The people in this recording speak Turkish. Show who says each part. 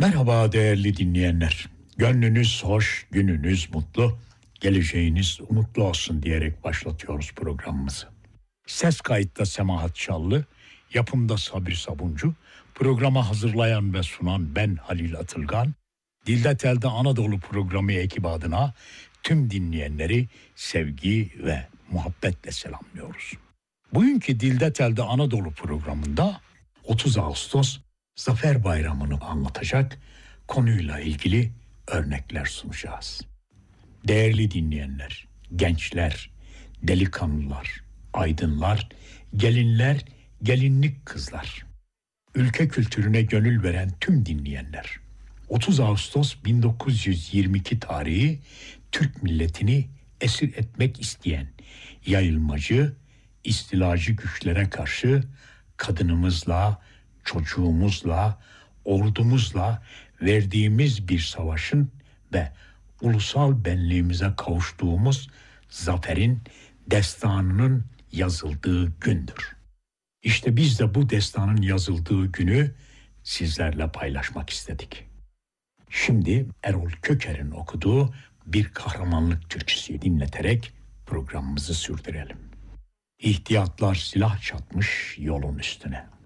Speaker 1: Merhaba değerli dinleyenler. Gönlünüz hoş, gününüz mutlu, geleceğiniz umutlu olsun diyerek başlatıyoruz programımızı. Ses kayıtta Semahat Çallı, yapımda Sabri Sabuncu, programa hazırlayan ve sunan ben Halil Atılgan, Dilde Telde Anadolu programı ekibi adına tüm dinleyenleri sevgi ve muhabbetle selamlıyoruz. Bugünkü Dilde Telde Anadolu programında 30 Ağustos Zafer Bayramı'nı anlatacak konuyla ilgili örnekler sunacağız. Değerli dinleyenler, gençler, delikanlılar, aydınlar, gelinler, gelinlik kızlar, ülke kültürüne gönül veren tüm dinleyenler. 30 Ağustos 1922 tarihi Türk milletini esir etmek isteyen yayılmacı, istilacı güçlere karşı kadınımızla, çocuğumuzla, ordumuzla verdiğimiz bir savaşın ve ulusal benliğimize kavuştuğumuz zaferin destanının yazıldığı gündür. İşte biz de bu destanın yazıldığı günü sizlerle paylaşmak istedik. Şimdi Erol Köker'in okuduğu bir kahramanlık türküsü dinleterek programımızı sürdürelim. İhtiyatlar silah çatmış yolun üstüne.